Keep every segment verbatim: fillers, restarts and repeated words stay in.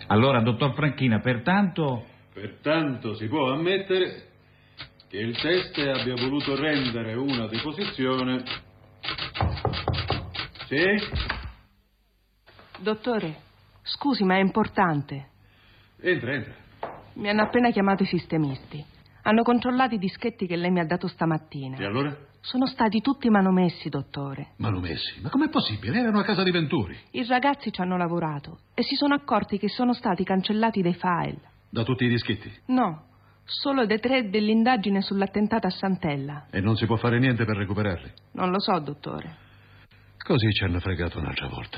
Allora, dottor Franchina, pertanto... Pertanto si può ammettere che il test abbia voluto rendere una deposizione... Sì? Dottore, scusi, ma è importante. Entra, entra. Mi hanno appena chiamato i sistemisti. Hanno controllato i dischetti che lei mi ha dato stamattina. E allora? Sono stati tutti manomessi, dottore. Manomessi? Ma com'è possibile? Erano a casa di Venturi. I ragazzi ci hanno lavorato e si sono accorti che sono stati cancellati dei file. Da tutti i dischetti? No, solo dei tre dell'indagine sull'attentato a Santella. E non si può fare niente per recuperarli? Non lo so, dottore. Così ci hanno fregato un'altra volta.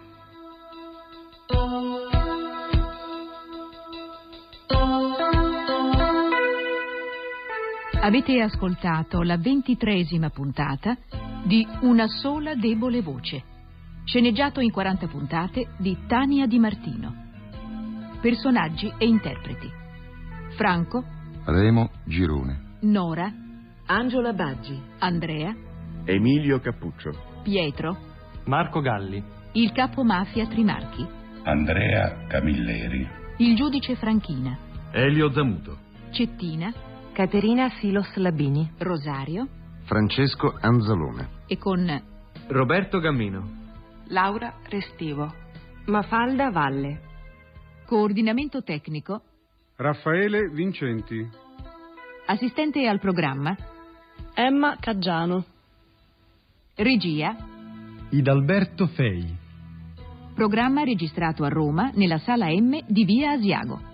Avete ascoltato la ventitreesima puntata di Una sola debole voce, sceneggiato in quaranta puntate di Tania Di Martino. Personaggi e interpreti: Franco, Remo Girone, Nora, Angela Baggi, Andrea, Emilio Cappuccio, Pietro, Marco Galli, il capo mafia Trimarchi, Andrea Camilleri, il giudice Franchina, Elio Zamuto, Cettina, Caterina Silos Labini, Rosario Francesco Anzalone e con Roberto Gammino, Laura Restivo, Mafalda Valle, coordinamento tecnico, Raffaele Vincenti, assistente al programma, Emma Caggiano, regia, Idalberto Fei. programma registrato a Roma nella sala M di Via Asiago.